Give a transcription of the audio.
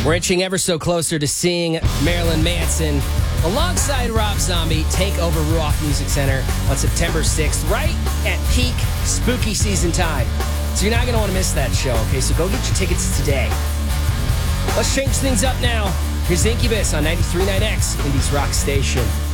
We're inching ever so closer to seeing Marilyn Manson alongside Rob Zombie take over Ruoff Music Center on September 6th, right at peak spooky season time. So you're not going to want to miss that show, okay? So go get your tickets today. Let's change things up now. Here's Incubus on 93.9X, Indie's Rock Station.